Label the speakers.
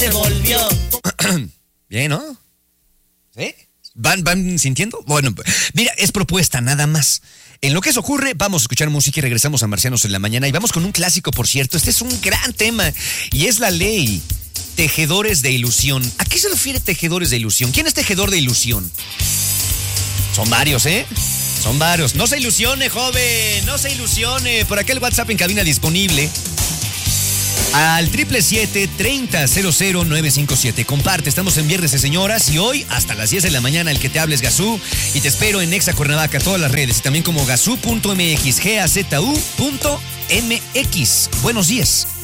Speaker 1: se volvió.
Speaker 2: Bien, ¿no? ¿Sí? ¿Van sintiendo? Bueno, mira, es propuesta, nada más. En lo que eso ocurre, vamos a escuchar música y regresamos a Marcianos en la Mañana. Y vamos con un clásico, por cierto. Este es un gran tema y es la ley. Tejedores de ilusión. ¿A qué se refiere tejedores de ilusión? ¿Quién es tejedor de ilusión? Son varios, ¿eh? Son varios. No se ilusione, joven. No se ilusione. Por acá el WhatsApp en cabina disponible. Al 777-30-00957. Comparte, estamos en Viernes de Señoras y hoy hasta las 10 de la mañana el que te hable es Gazú y te espero en Exa Cuernavaca, todas las redes y también como gazú.mx, gazu.mx. Buenos días.